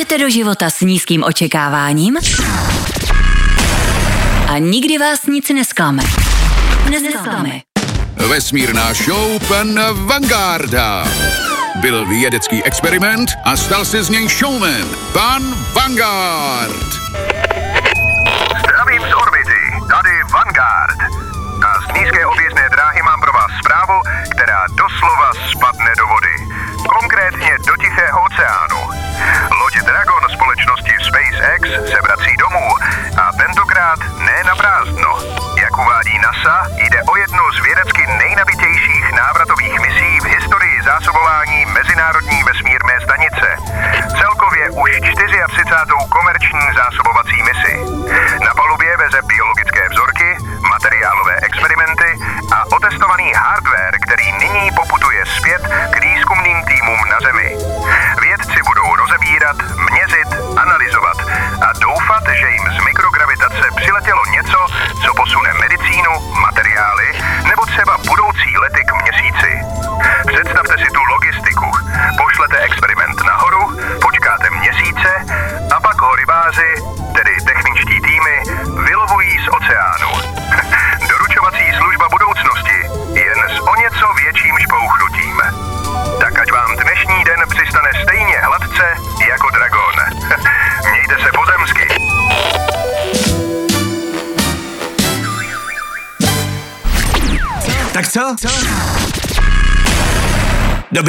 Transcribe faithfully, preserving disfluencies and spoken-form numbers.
Jdete do života s nízkým očekáváním a nikdy vás nic nesklame. Nesklame. Vesmírná show pan Vangarda. Byl vědecký experiment a stal se z něj showman. Pan Vanguard. Zdravím z orbity, tady Vanguard. A z nízké objízdné dráhy mám pro vás zprávu, která doslova spadne do vody. Konkrétně do Tichého oceánu. Loď Dragon společnosti SpaceX se vrací domů a tentokrát ne na prázdno. Jak uvádí NASA, jde o jednu z vědecky nejnabitějších návratových misí v historii zásobování mezinárodní vesmírné stanice. Celkově už třicátou čtvrtou komerční zásobovací misi. Na palubě veze biologické vzorky, materiálové experimenty a otestovaný hardware, který nyní poputuje zpět k výzkumným týmům na Zemi. Vědci budou rozebírat, měřit, analyzovat a doufat, že jim z mikrogravitace přiletělo něco, co posune medicínu, materiály nebo třeba budoucí lety k měsíci. Představte si tu logistiku. Pošlete experiment nahoru, počkáte měsíce a pak ho rybáři, tedy techničtí týmy, vylovují z oceánu. Doručovací služba budoucnosti, jen s o něco větším špouchnutím. Tak ať vám dnešní den přistane stejně hladce jako Dragon. Mějte se pozemsky. Tak co? Co?